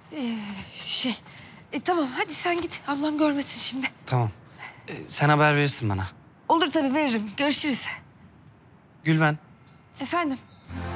Şey, tamam hadi sen git. Ablam görmesin şimdi. Tamam. Sen haber verirsin bana. Olur tabii veririm. Görüşürüz. Gülben, Efendim?